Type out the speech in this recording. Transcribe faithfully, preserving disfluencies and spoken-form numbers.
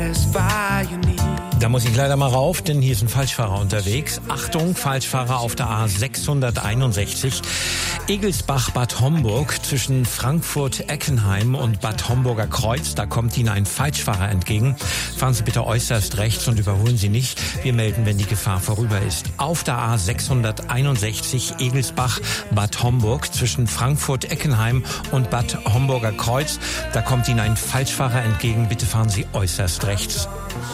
Da muss ich leider mal rauf, denn hier ist ein Falschfahrer unterwegs. Achtung, Falschfahrer auf der A sechshunderteinundsechzig. Egelsbach-Bad Homburg zwischen Frankfurt-Eckenheim und Bad Homburger Kreuz. Da kommt Ihnen ein Falschfahrer entgegen. Fahren Sie bitte äußerst rechts und überholen Sie nicht. Wir melden, wenn die Gefahr vorüber ist. Auf der A sechshunderteinundsechzig Egelsbach-Bad Homburg zwischen Frankfurt-Eckenheim und Bad Homburger Kreuz. Da kommt Ihnen ein Falschfahrer entgegen. Bitte fahren Sie äußerst rechts.